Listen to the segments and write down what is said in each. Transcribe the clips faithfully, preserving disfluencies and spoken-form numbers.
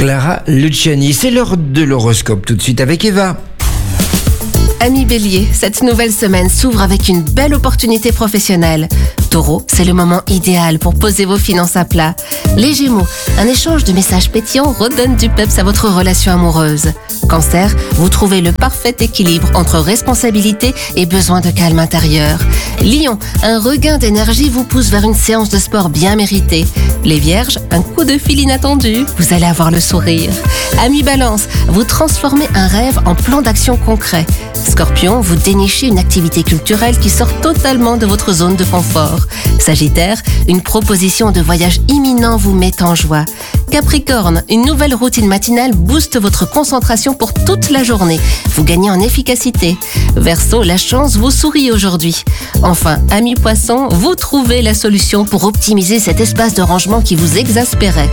Clara Luciani. C'est l'heure de l'horoscope tout de suite avec Eva. Amis Bélier, cette nouvelle semaine s'ouvre avec une belle opportunité professionnelle. Taureau, c'est le moment idéal pour poser vos finances à plat. Les Gémeaux, un échange de messages pétillants redonne du peps à votre relation amoureuse. Cancer, vous trouvez le parfait équilibre entre responsabilité et besoin de calme intérieur. Lion, un regain d'énergie vous pousse vers une séance de sport bien méritée. Les Vierges, un coup de fil inattendu, vous allez avoir le sourire. Amis Balance, vous transformez un rêve en plan d'action concret. Scorpion, vous dénichez une activité culturelle qui sort totalement de votre zone de confort. Sagittaire, une proposition de voyage imminent vous met en joie. Capricorne, une nouvelle routine matinale booste votre concentration pour toute la journée. Vous gagnez en efficacité. Verseau, la chance vous sourit aujourd'hui. Enfin, amis Poissons, vous trouvez la solution pour optimiser cet espace de rangement qui vous exaspérait.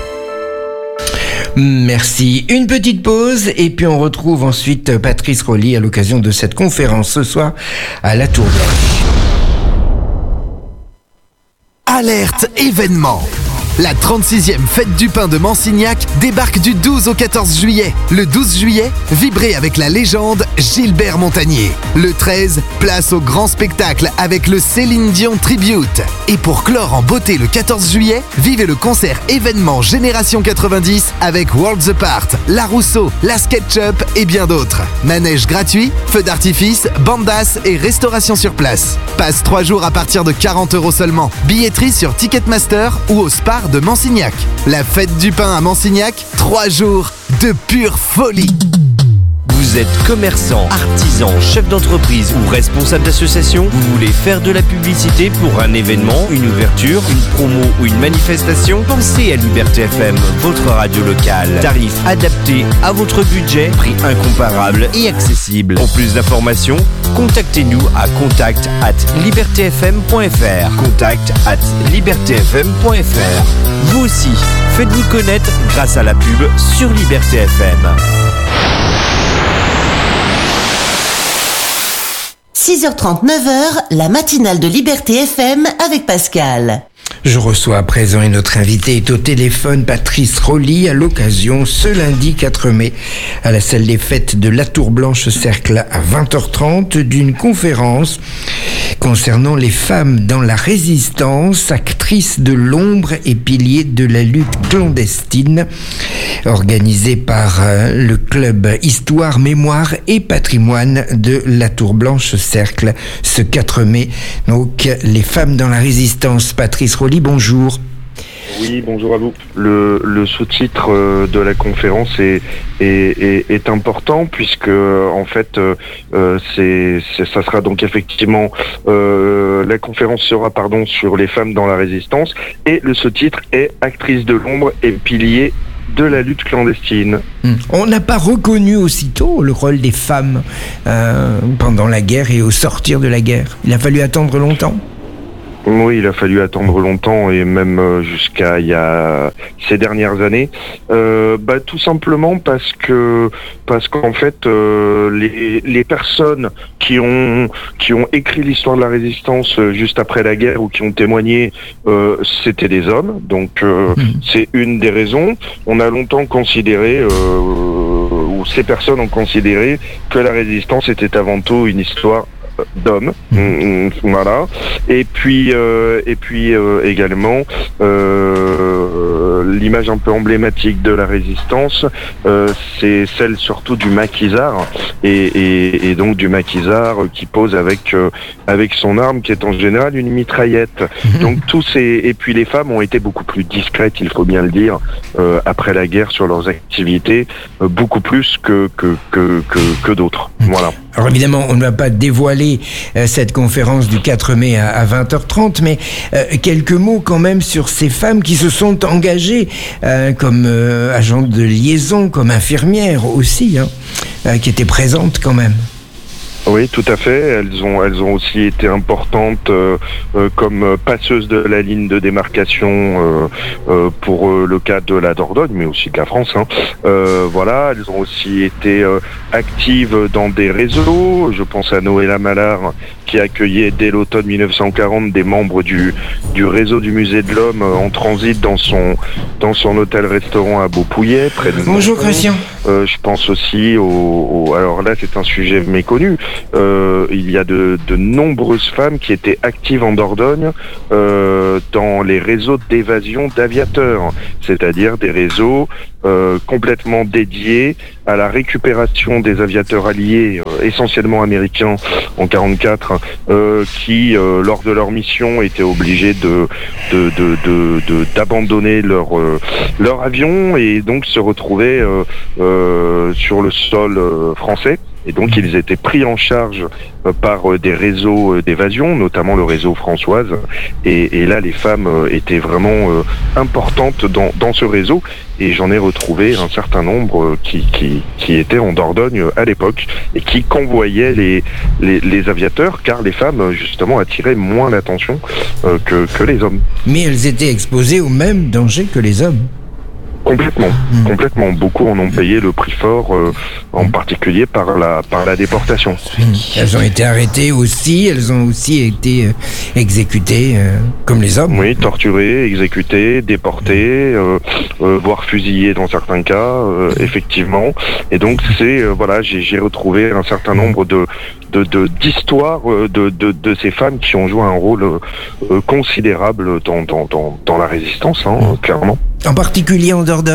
Merci. Une petite pause et puis on retrouve ensuite Patrice Rolly à l'occasion de cette conférence ce soir à la Tour Blanche. Alerte événement. La trente-sixième fête du pain de Mansignac débarque du douze au quatorze juillet. Le douze juillet, vibrez avec la légende Gilbert Montagnier. Le treize, place au grand spectacle avec le Céline Dion Tribute. Et pour clore en beauté le quatorze juillet, vivez le concert événement Génération quatre-vingt-dix avec Worlds Apart, La Rousseau, La SketchUp et bien d'autres. Manège gratuit, feux d'artifice, bandas et restauration sur place. Passe trois jours à partir de quarante euros seulement. Billetterie sur Ticketmaster ou au Spar de Mansignac. La fête du pain à Mansignac, trois jours de pure folie. Vous êtes commerçant, artisan, chef d'entreprise ou responsable d'association? Vous voulez faire de la publicité pour un événement, une ouverture, une promo ou une manifestation? Pensez à Liberté F M, votre radio locale. Tarif adapté à votre budget, prix incomparable et accessible. Pour plus d'informations, contactez-nous à contact arobase liberté f m point f r. contact arobase liberté f m point f r. Vous aussi, faites-vous connaître grâce à la pub sur Liberté F M. six heures trente, neuf heures, la matinale de Liberté F M avec Pascal. Je reçois à présent et notre invité est au téléphone, Patrice Rolly, à l'occasion, ce lundi quatre mai, à la salle des fêtes de la Tour Blanche Cercle à vingt heures trente, d'une conférence concernant les femmes dans la résistance, actrices de l'ombre et piliers de la lutte clandestine, organisée par le club Histoire, Mémoire et Patrimoine de la Tour Blanche Cercle, ce quatre mai. Donc, les femmes dans la résistance. Patrice Rolly, bonjour. Oui, bonjour à vous. Le, le sous-titre euh, de la conférence est, est, est, est important puisque en fait, euh, c'est, c'est, ça sera donc effectivement euh, la conférence sera pardon sur les femmes dans la résistance et le sous-titre est actrice de l'ombre et pilier de la lutte clandestine. On n'a pas reconnu aussitôt le rôle des femmes euh, pendant la guerre et au sortir de la guerre. Il a fallu attendre longtemps. Oui, il a fallu attendre longtemps et même jusqu'à il y a ces dernières années. Euh, bah tout simplement parce que parce qu'en fait euh, les les personnes qui ont qui ont écrit l'histoire de la résistance juste après la guerre ou qui ont témoigné, euh, c'était des hommes. Donc euh, mmh. c'est une des raisons. On a longtemps considéré euh, ou ces personnes ont considéré que la résistance était avant tout une histoire d'hommes, mmh. voilà. Et puis, euh, et puis euh, également euh, l'image un peu emblématique de la résistance, euh, c'est celle surtout du maquisard et, et, et donc du maquisard qui pose avec euh, avec son arme qui est en général une mitraillette. Mmh. Donc tous ces et puis les femmes ont été beaucoup plus discrètes, il faut bien le dire, euh, après la guerre sur leurs activités, euh, beaucoup plus que que que que, que d'autres. Mmh. Voilà. Alors évidemment, on ne va pas dévoiler euh, cette conférence du quatre mai à, à vingt heures trente, mais euh, quelques mots quand même sur ces femmes qui se sont engagées euh, comme euh, agentes de liaison, comme infirmières aussi, hein, euh, qui étaient présentes quand même. Oui, tout à fait. Elles ont, elles ont aussi été importantes euh, euh, comme passeuses de la ligne de démarcation euh, euh, pour euh, le cas de la Dordogne, mais aussi de la France. Hein. Euh, voilà, elles ont aussi été euh, actives dans des réseaux. Je pense à Noëlla Mallard, qui accueillait dès l'automne mille neuf cent quarante des membres du, du réseau du Musée de l'Homme euh, en transit dans son, dans son hôtel-restaurant à Beaupouillet, près de Bonjour Christian. Euh, je pense aussi au, au... Alors là, c'est un sujet méconnu. Euh, il y a de, de nombreuses femmes qui étaient actives en Dordogne euh, dans les réseaux d'évasion d'aviateurs, c'est-à-dire des réseaux euh, complètement dédiés à la récupération des aviateurs alliés, euh, essentiellement américains en quarante-quatre, euh, qui, euh, lors de leur mission, étaient obligés de, de, de, de, de d'abandonner leur, euh, leur avion et donc se retrouver euh, euh, sur le sol euh, français. Et donc ils étaient pris en charge euh, par euh, des réseaux euh, d'évasion, notamment le réseau Françoise. Et, et là, les femmes euh, étaient vraiment euh, importantes dans, dans ce réseau. Et j'en ai retrouvé un certain nombre euh, qui, qui, qui étaient en Dordogne euh, à l'époque et qui convoyaient les, les, les aviateurs, car les femmes, euh, justement, attiraient moins l'attention euh, que, que les hommes. Mais elles étaient exposées au même danger que les hommes. Complètement, complètement. Beaucoup en ont payé le prix fort, euh, en particulier par la par la déportation. Elles ont été arrêtées aussi, elles ont aussi été euh, exécutées euh, comme les hommes. Oui, torturées, exécutées, déportées, euh, euh, voire fusillées dans certains cas, euh, effectivement. Et donc c'est euh, voilà, j'ai, j'ai retrouvé un certain nombre de de, de d'histoires de, de de ces femmes qui ont joué un rôle euh, considérable dans dans dans dans la résistance, hein, clairement. En particulier en Dordogne ?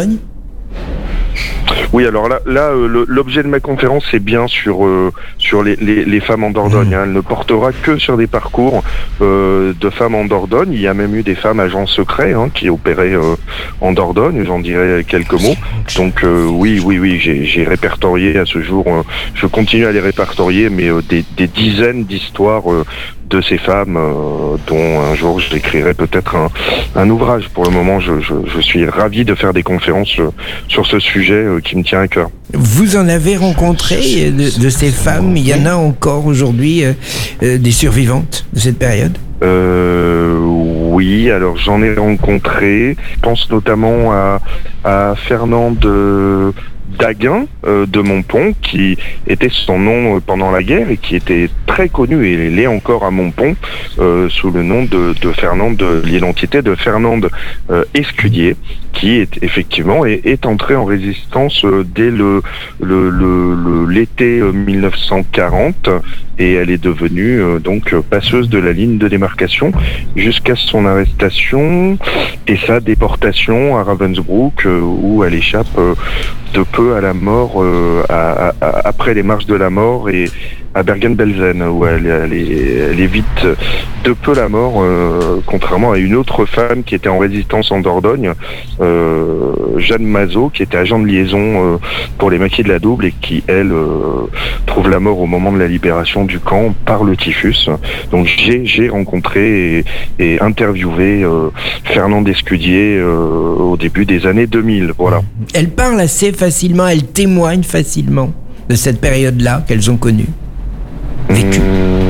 Oui, alors là, là euh, le, l'objet de ma conférence, c'est bien sur euh, sur les, les, les femmes en Dordogne. Hein. Elle ne portera que sur des parcours euh, de femmes en Dordogne. Il y a même eu des femmes agents secrets hein, qui opéraient euh, en Dordogne. J'en dirai quelques mots. Donc euh, oui, oui, oui, j'ai, j'ai répertorié à ce jour. Euh, je continue à les répertorier, mais euh, des, des dizaines d'histoires euh, de ces femmes, euh, dont un jour j'écrirai peut-être un, un ouvrage. Pour le moment, je, je, je suis ravi de faire des conférences euh, sur ce sujet euh, qui me tient à cœur. Vous en avez rencontré de, de ces femmes ? Il y en a encore aujourd'hui euh, euh, des survivantes de cette période ? Euh, oui, alors j'en ai rencontré. Je pense notamment à, à Fernande euh, Daguin euh, de Montpont, qui était son nom euh, pendant la guerre et qui était très connu, et il est encore à Montpont euh, sous le nom de, de Fernande, de l'identité de Fernande euh, Escudier, qui est effectivement est, est entrée en résistance euh, dès le, le, le, le l'été euh, mille neuf cent quarante, et elle est devenue euh, donc passeuse de la ligne de démarcation jusqu'à son arrestation et sa déportation à Ravensbrück, euh, où elle échappe euh, de peu à la mort, euh, à, à, à, après les marches de la mort, et à Bergen-Belsen, où elle, elle, elle évite de peu la mort, euh, contrairement à une autre femme qui était en résistance en Dordogne, euh, Jeanne Mazot, qui était agent de liaison euh, pour les maquis de la Double, et qui, elle, euh, trouve la mort au moment de la libération du camp par le typhus. Donc j'ai, j'ai rencontré et, et interviewé euh, Fernande Escudier euh, au début des années deux mille. Voilà. Elle parle assez facilement, elle témoigne facilement de cette période-là qu'elles ont connue. Vécu.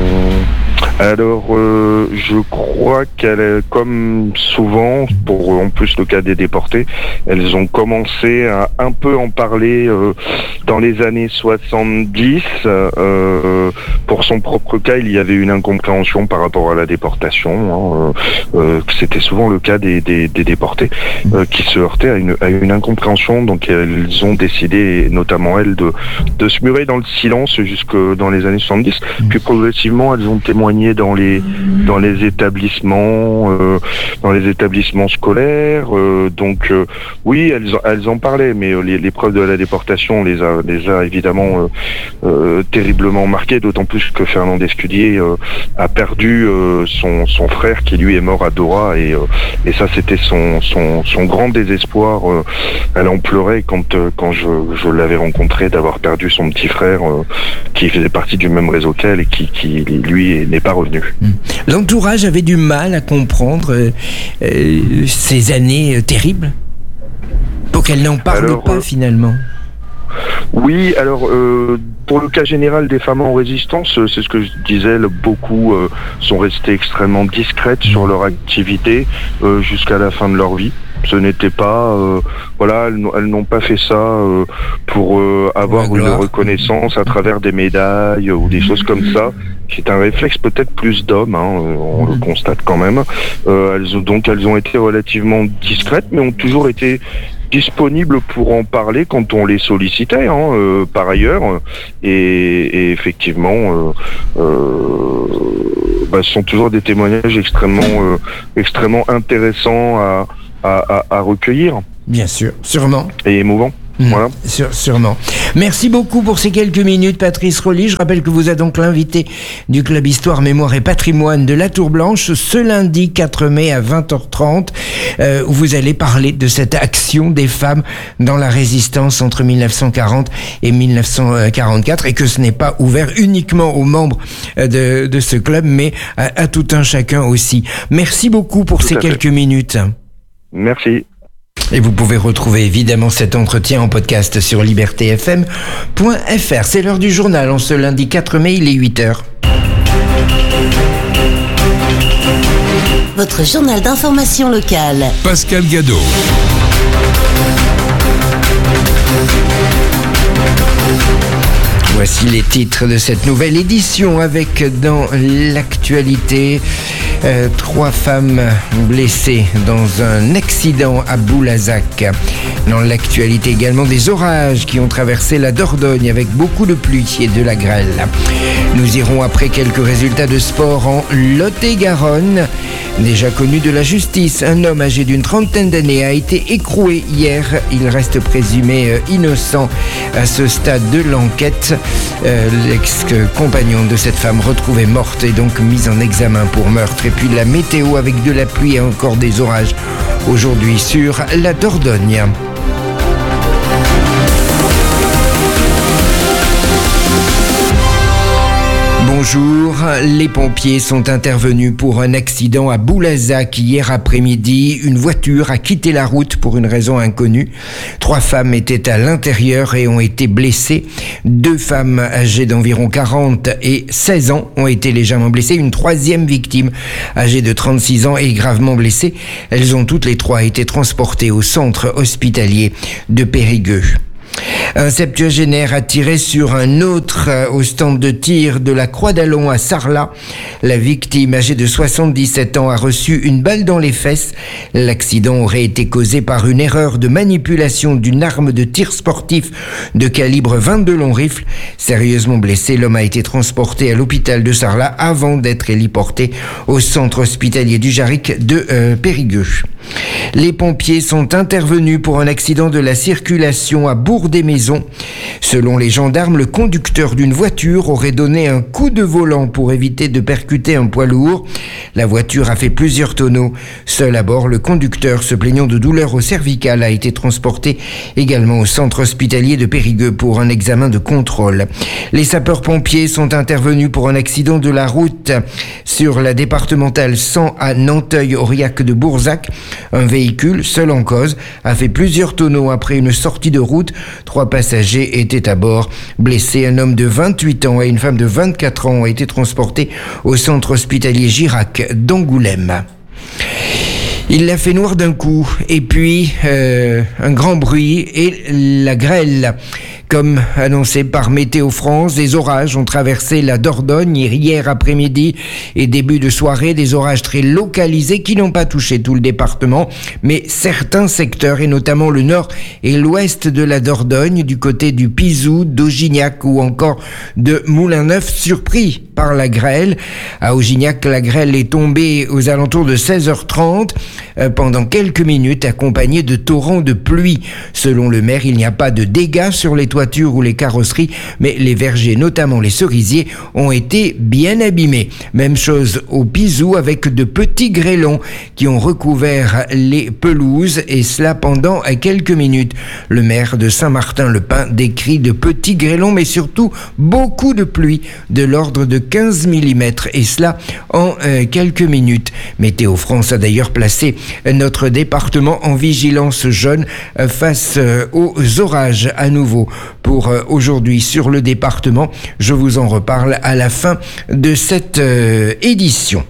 Alors, euh, je crois qu'elle, comme souvent, pour en plus le cas des déportés, elles ont commencé à un peu en parler euh, dans les années soixante-dix. Euh, pour son propre cas, il y avait une incompréhension par rapport à la déportation. Hein, euh, c'était souvent le cas des, des, des déportés euh, qui se heurtaient à une, à une incompréhension. Donc, elles ont décidé, notamment elles, de, de se murer dans le silence jusque dans les années soixante-dix. Puis progressivement, elles ont témoigné dans les dans les établissements euh, dans les établissements scolaires, euh, donc euh, oui, elles elles en parlaient, mais euh, les, les preuves de la déportation les a les a évidemment euh, euh, terriblement marquées, d'autant plus que Fernande Escudier euh, a perdu euh, son son frère, qui lui est mort à Dora, et euh, et ça c'était son son son grand désespoir. Euh, elle en pleurait quand euh, quand je je l'avais rencontré, d'avoir perdu son petit frère euh, qui faisait partie du même réseau qu'elle, et qui qui lui n'est pas revenu. L'entourage avait du mal à comprendre euh, euh, ces années euh, terribles, pour qu'elle n'en parle Alors, pas euh, finalement. Oui, alors euh, pour le cas général des femmes en résistance, euh, c'est ce que je disais, le, beaucoup euh, sont restées extrêmement discrètes sur leur activité euh, jusqu'à la fin de leur vie. Ce n'était pas, euh, voilà, elles, elles n'ont pas fait ça euh, pour euh, avoir une reconnaissance à travers des médailles ou des choses comme ça. C'est un réflexe peut-être plus d'hommes, hein, on le constate quand même. Euh, elles ont, donc elles ont été relativement discrètes, mais ont toujours été disponibles pour en parler quand on les sollicitait, hein, euh, par ailleurs. Et, et effectivement, euh, euh, bah, ce sont toujours des témoignages extrêmement, euh, extrêmement intéressants à À, à, à recueillir. Bien sûr, sûrement. Et émouvant. Mmh, voilà. Sûr, sûrement. Merci beaucoup pour ces quelques minutes, Patrice Rolly. Je rappelle que vous êtes donc l'invité du Club Histoire, Mémoire et Patrimoine de la Tour Blanche ce lundi quatre mai à vingt heures trente, euh, où vous allez parler de cette action des femmes dans la résistance entre mille neuf cent quarante et mille neuf cent quarante-quatre, et que ce n'est pas ouvert uniquement aux membres de, de ce club, mais à, à tout un chacun aussi. Merci beaucoup pour tout ces quelques fait. minutes. Merci. Et vous pouvez retrouver évidemment cet entretien en podcast sur liberté f m point f r. C'est l'heure du journal en ce lundi quatre mai, il est huit heures. Votre journal d'information locale. Pascal Gadot. Voici les titres de cette nouvelle édition avec dans l'actualité euh, trois femmes blessées dans un accident à Boulazac. Dans l'actualité également des orages qui ont traversé la Dordogne avec beaucoup de pluie et de la grêle. Nous irons après quelques résultats de sport en Lot-et-Garonne. Déjà connu de la justice, un homme âgé d'une trentaine d'années a été écroué hier. Il reste présumé euh, innocent à ce stade de l'enquête. Euh, l'ex-compagnon de cette femme retrouvée morte est donc mis en examen pour meurtre. Et puis la météo avec de la pluie et encore des orages aujourd'hui sur la Dordogne. Bonjour, les pompiers sont intervenus pour un accident à Boulazac hier après-midi. Une voiture a quitté la route pour une raison inconnue. Trois femmes étaient à l'intérieur et ont été blessées. Deux femmes âgées d'environ quarante et seize ans ont été légèrement blessées. Une troisième victime âgée de trente-six ans est gravement blessée. Elles ont toutes les trois été transportées au centre hospitalier de Périgueux. Un septuagénaire a tiré sur un autre au stand de tir de la Croix d'Allon à Sarlat. La victime, âgée de soixante-dix-sept ans, a reçu une balle dans les fesses. L'accident aurait été causé par une erreur de manipulation d'une arme de tir sportif de calibre vingt-deux long rifle. Sérieusement blessé, l'homme a été transporté à l'hôpital de Sarlat avant d'être héliporté au centre hospitalier du Jarric de euh, Périgueux. Les pompiers sont intervenus pour un accident de la circulation à Bourg-des-Maisons. Selon les gendarmes, le conducteur d'une voiture aurait donné un coup de volant pour éviter de percuter un poids lourd. La voiture a fait plusieurs tonneaux. Seul à bord, le conducteur, se plaignant de douleurs au cervical, a été transporté également au centre hospitalier de Périgueux pour un examen de contrôle. Les sapeurs-pompiers sont intervenus pour un accident de la route sur la départementale cent à Nanteuil-Aurillac de Bourzac. Un véhicule, seul en cause, a fait plusieurs tonneaux après une sortie de route. Trois passagers étaient à bord. Blessés, un homme de vingt-huit ans et une femme de vingt-quatre ans ont été transportés au centre hospitalier Girac d'Angoulême. Il l'a fait noir d'un coup, et puis euh, un grand bruit et la grêle. Comme annoncé par Météo France, des orages ont traversé la Dordogne hier après-midi et début de soirée, des orages très localisés qui n'ont pas touché tout le département, mais certains secteurs, et notamment le nord et l'ouest de la Dordogne, du côté du Pizou, d'Augignac ou encore de Moulin-Neuf, surpris par la grêle. À Augignac, la grêle est tombée aux alentours de seize heures trente euh, pendant quelques minutes, accompagnée de torrents de pluie. Selon le maire, il n'y a pas de dégâts sur les toits ou les carrosseries, mais les vergers, notamment les cerisiers, ont été bien abîmés. Même chose au Pizou avec de petits grêlons qui ont recouvert les pelouses, et cela pendant quelques minutes. Le maire de Saint-Martin-le-Pin décrit de petits grêlons, mais surtout beaucoup de pluie de l'ordre de quinze millimètres, et cela en euh, quelques minutes. Météo France a d'ailleurs placé notre département en vigilance jaune euh, face euh, aux orages à nouveau. pour euh, aujourd'hui sur le département. Je vous en reparle à la fin de cette euh, édition.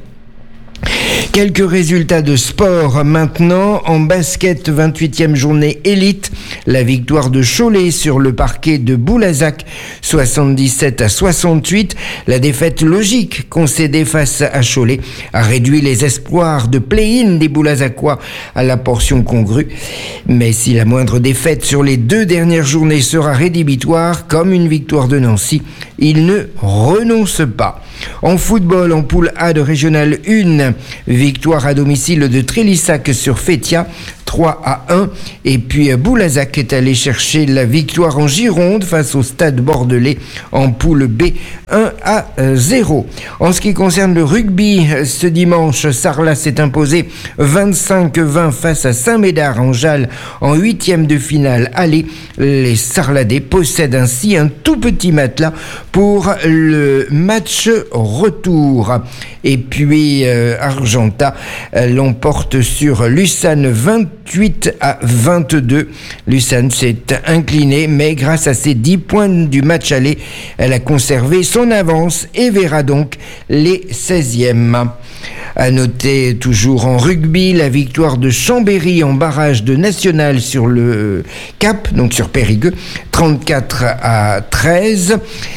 Quelques résultats de sport maintenant. En basket, vingt-huitième journée élite. La victoire de Cholet sur le parquet de Boulazac, soixante-dix-sept à soixante-huit. La défaite logique concédée face à Cholet a réduit les espoirs de play-in des Boulazacois à la portion congrue. Mais si la moindre défaite sur les deux dernières journées sera rédhibitoire, comme une victoire de Nancy, ils ne renoncent pas. En football, en poule A de Régional un, victoire à domicile de Trélissac sur Fétia, trois à un. Et puis Boulazac est allé chercher la victoire en Gironde face au Stade Bordelais en poule B, un à zéro. En ce qui concerne le rugby, ce dimanche, Sarlat s'est imposé vingt-cinq vingt face à Saint-Médard en Jalles en huitième de finale aller. Les Sarladais possèdent ainsi un tout petit matelas pour le match retour. Et puis euh, Argentat euh, l'emporte sur Lucane vingt-huit à vingt-deux. Lucane s'est inclinée, mais grâce à ses dix points du match aller, elle a conservé son avance et verra donc les seizièmes. À noter toujours en rugby la victoire de Chambéry en barrage de National sur le Cap, donc sur Périgueux, trente-quatre à treize.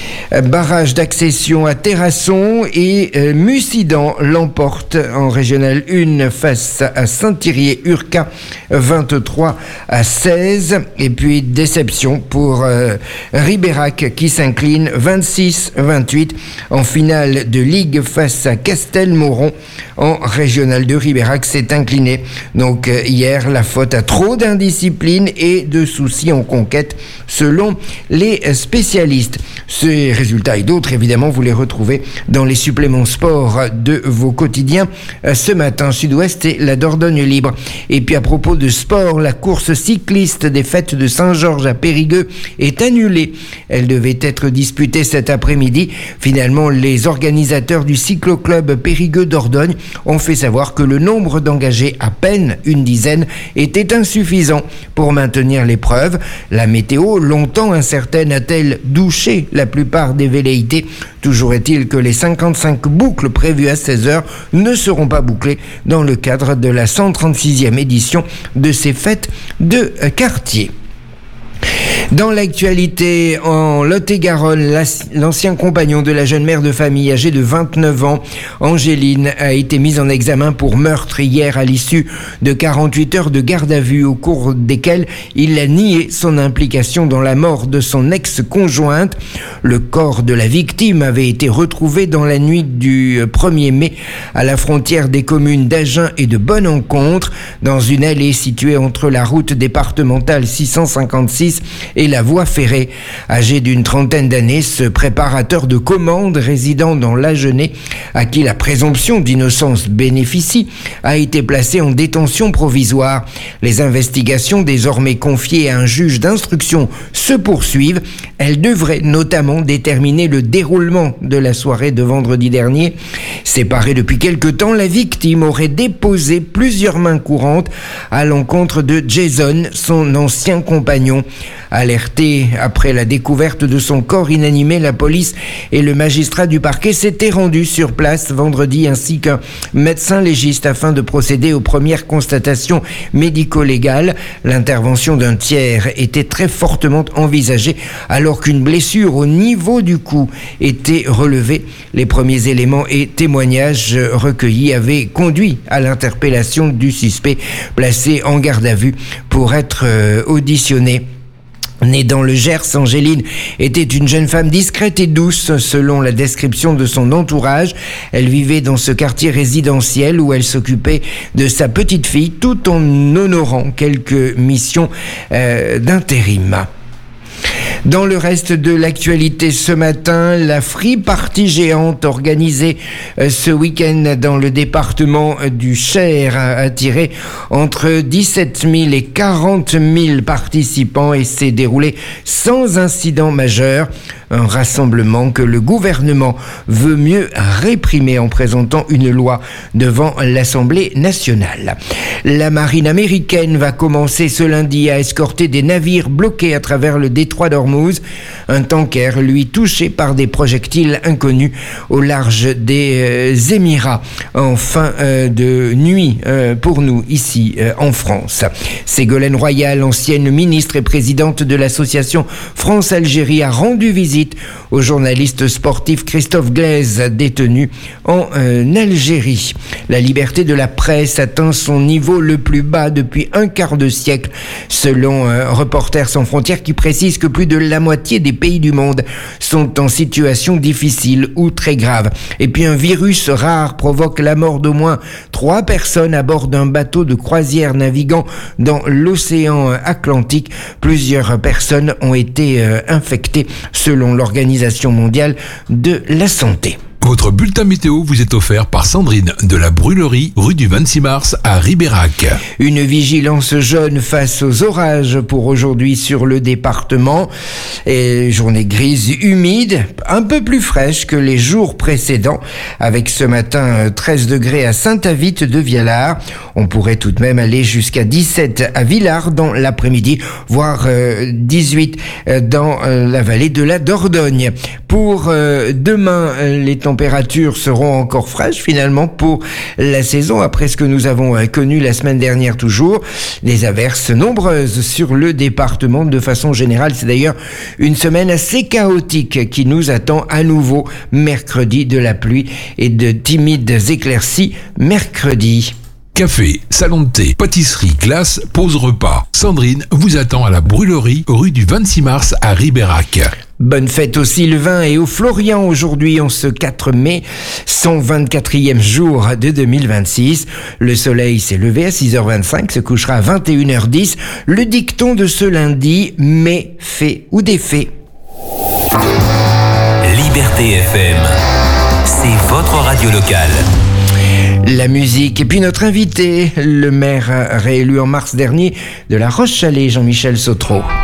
Barrage d'accession à Terrasson et euh, Mussidan l'emporte en Régional un face à Saint-Thirier-Urca, vingt-trois à seize. Et puis déception pour euh, Ribérac qui s'incline vingt-six vingt-huit en finale de Ligue face à Castelmoron. En Régional deux, Ribérac s'est incliné. Donc euh, hier, la faute à trop d'indiscipline et de soucis en conquête, selon les spécialistes. Ces résultats et d'autres, évidemment, vous les retrouvez dans les suppléments sport de vos quotidiens. Ce matin, Sud-Ouest et la Dordogne libre. Et puis à propos de sport, la course cycliste des fêtes de Saint-Georges à Périgueux est annulée. Elle devait être disputée cet après-midi. Finalement, les organisateurs du cycloclub Périgueux-Dordogne ont fait savoir que le nombre d'engagés, à peine une dizaine, était insuffisant pour maintenir l'épreuve. La météo, longtemps incertaine, a-t-elle douché la plupart des velléités? Toujours est-il que les cinquante-cinq boucles prévues à seize heures ne seront pas bouclées dans le cadre de la cent trente-sixième édition de ces fêtes de quartier. Dans l'actualité, en Lot-et-Garonne, l'ancien compagnon de la jeune mère de famille âgée de vingt-neuf ans, Angéline, a été mise en examen pour meurtre hier à l'issue de quarante-huit heures de garde à vue au cours desquelles il a nié son implication dans la mort de son ex-conjointe. Le corps de la victime avait été retrouvé dans la nuit du premier mai à la frontière des communes d'Agen et de Bonne-Encontre, dans une allée située entre la route départementale six cent cinquante-six et la voie ferrée. Âgé d'une trentaine d'années, ce préparateur de commandes résidant dans l'Agenais, à qui la présomption d'innocence bénéficie, a été placé en détention provisoire. Les investigations désormais confiées à un juge d'instruction se poursuivent. Elles devraient notamment déterminer le déroulement de la soirée de vendredi dernier. Séparée depuis quelque temps, la victime aurait déposé plusieurs mains courantes à l'encontre de Jason, son ancien compagnon. Alerté après la découverte de son corps inanimé, la police et le magistrat du parquet s'étaient rendus sur place vendredi ainsi qu'un médecin légiste afin de procéder aux premières constatations médico-légales. L'intervention d'un tiers était très fortement envisagée alors qu'une blessure au niveau du cou était relevée. Les premiers éléments et témoignages recueillis avaient conduit à l'interpellation du suspect placé en garde à vue pour être euh, auditionné. Née dans le Gers, Angéline était une jeune femme discrète et douce, selon la description de son entourage. Elle vivait dans ce quartier résidentiel où elle s'occupait de sa petite fille tout en honorant quelques missions euh, d'intérim. Dans le reste de l'actualité ce matin, la Free Party géante organisée ce week-end dans le département du Cher a attiré entre dix-sept mille et quarante mille participants et s'est déroulé sans incident majeur. Un rassemblement que le gouvernement veut mieux réprimer en présentant une loi devant l'Assemblée nationale. La marine américaine va commencer ce lundi à escorter des navires bloqués à travers le détroit d'Ormuz. Un tanker, lui, touché par des projectiles inconnus au large des euh, Émirats en fin euh, de nuit euh, pour nous ici euh, en France. Ségolène Royal, ancienne ministre et présidente de l'association France-Algérie, a rendu visite au journaliste sportif Christophe Glaise, détenu en euh, Algérie. La liberté de la presse atteint son niveau le plus bas depuis un quart de siècle, selon euh, Reporters sans frontières, qui précise que plus de la moitié des pays du monde sont en situation difficile ou très grave. Et puis un virus rare provoque la mort d'au moins trois personnes à bord d'un bateau de croisière naviguant dans l'océan Atlantique. Plusieurs personnes ont été euh, infectées selon l'Organisation mondiale de la santé. Votre bulletin météo vous est offert par Sandrine de la Brûlerie, rue du vingt-six mars à Ribérac. Une vigilance jaune face aux orages pour aujourd'hui sur le département. Et journée grise humide, un peu plus fraîche que les jours précédents, avec ce matin treize degrés à Saint-Avite de Vialard. On pourrait tout de même aller jusqu'à dix-sept à Villars dans l'après-midi, voire dix-huit dans la vallée de la Dordogne. Pour demain, les températures températures seront encore fraîches finalement pour la saison après ce que nous avons connu la semaine dernière toujours. Des averses nombreuses sur le département de façon générale. C'est d'ailleurs une semaine assez chaotique qui nous attend à nouveau mercredi, de la pluie et de timides éclaircies mercredi. Café, salon de thé, pâtisserie, glace, pause repas. Sandrine vous attend à la Brûlerie, rue du vingt-six mars à Ribérac. Bonne fête aux Sylvains et aux Florian aujourd'hui en ce quatre mai, cent vingt-quatrième jour de deux mille vingt-six. Le soleil s'est levé à six heures vingt-cinq, se couchera à vingt et une heures dix. Le dicton de ce lundi, mais fait ou défait. Liberté F M, c'est votre radio locale. La musique et puis notre invité, le maire réélu en mars dernier de La Roche-Chalais, Jean-Michel Sautreau.